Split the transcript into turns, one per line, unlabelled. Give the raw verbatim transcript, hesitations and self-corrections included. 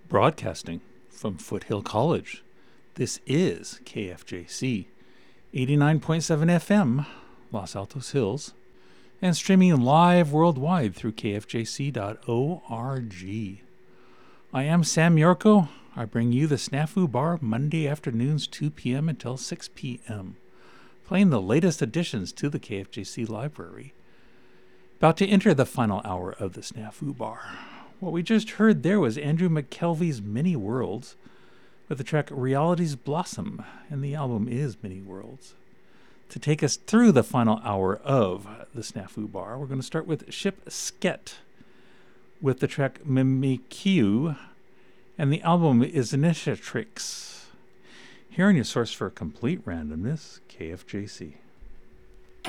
Broadcasting from Foothill College, this is K F J C eighty-nine point seven F M, Los Altos Hills, and streaming live worldwide through K F J C dot org. I am Sam Yorko. I bring you the Snafu Bar Monday afternoons two p.m. until six p.m., playing the latest additions to the K F J C library. About to enter the final hour of the Snafu Bar. What we just heard there was Andrew McKelvey's Many Worlds with the track Reality's Blossom, and the album is Many Worlds. To take us through the final hour of the Snafu Bar, we're going to start with Ship Sket with the track Mimikyu, and the album is Initiatrix. Here on your source for complete randomness, K F J C.